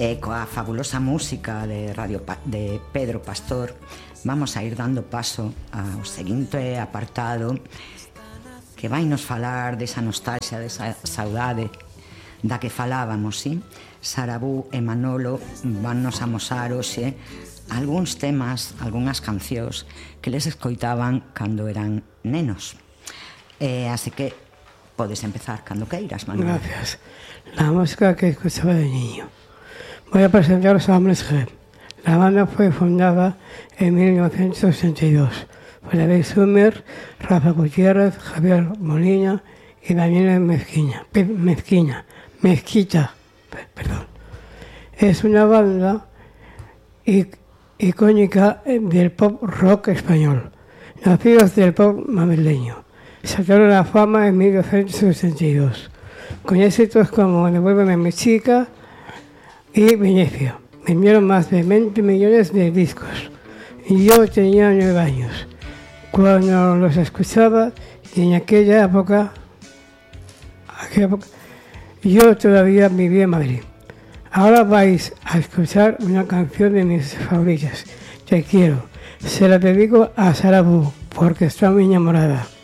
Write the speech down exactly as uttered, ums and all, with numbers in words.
E coa fabulosa música de Radio pa- de Pedro Pastor vamos a ir dando paso ao seguinte apartado que vai nos falar desa nostalgia, desa saudade da que falábamos, sí? Sarabú e Manolo van nos amosar hoxe algúns temas, algunhas cancións que les escoitaban cando eran nenos. Eh, así que podes empezar cando queiras, Manolo. Gracias. La música que escuchaba de niño. Voy a presentar los Hombres G. La banda fue fundada en mil novecientos ochenta y dos por David Summers, Rafa Gutiérrez, Javier Molina y Daniela Mezquina, Mezquina, Mezquita, perdón. Es una banda icónica del pop rock español, nacidos del pop madrileño. Saltaron a la fama en mil novecientos ochenta y dos, con éxitos como Devuélveme mi chica y Venecia. Vendieron más de veinte millones de discos. Y yo tenía nueve años cuando los escuchaba, y en aquella época, aquella época yo todavía vivía en Madrid. Ahora vais a escuchar una canción de mis favoritas. Te quiero. Se la dedico a Sarabú porque está muy enamorada.